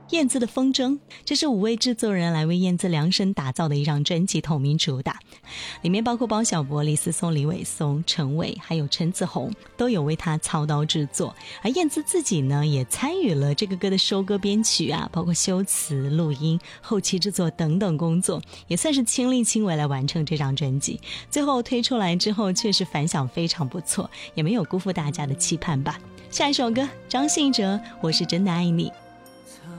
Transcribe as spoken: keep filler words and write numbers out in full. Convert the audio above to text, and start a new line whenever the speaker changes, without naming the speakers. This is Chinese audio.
燕姿的风筝，这是五位制作人来为燕姿量身打造的一张专辑同名主打，里面包括包小柏、李思松、李伟松、陈伟还有陈子红都有为他操刀制作，而燕姿自己呢也参与了这个歌的收歌编曲啊，包括修辞、录音、后期制作等等工作，也算是亲力亲为来完成这张专辑。最后推出来之后确实反响非常不错，也没有辜负大家的期盼吧。下一首歌，张信哲，我是真的爱你。